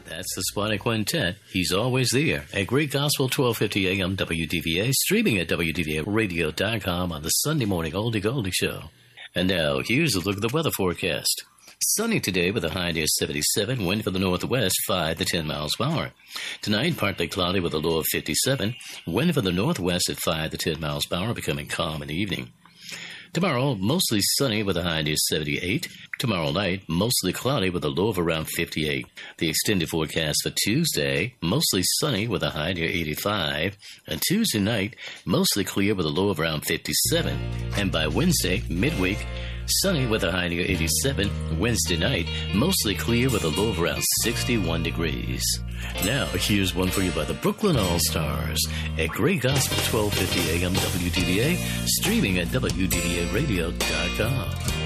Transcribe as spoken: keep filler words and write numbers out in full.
That's the Swanee Quintet. He's always there at Great Gospel, twelve fifty a.m. W D V A, streaming at W D V A radio dot com on the Sunday morning Oldie Goldie Show. And now, here's a look at the weather forecast. Sunny today with a high near seventy-seven, wind from the northwest five to ten miles per hour. Tonight, partly cloudy with a low of fifty-seven, wind from the northwest at five to ten miles per hour, becoming calm in the evening. Tomorrow, mostly sunny with a high near seventy-eight. Tomorrow night, mostly cloudy with a low of around fifty-eight. The extended forecast for Tuesday, mostly sunny with a high near eighty-five. And Tuesday night, mostly clear with a low of around fifty-seven. And by Wednesday, midweek, sunny with a high near eighty-seven. Wednesday night, mostly clear with a low of around sixty-one degrees. Now, here's one for you by the Brooklyn All-Stars at Great Gospel, twelve fifty a.m. W D V A, streaming at W D V A radio dot com.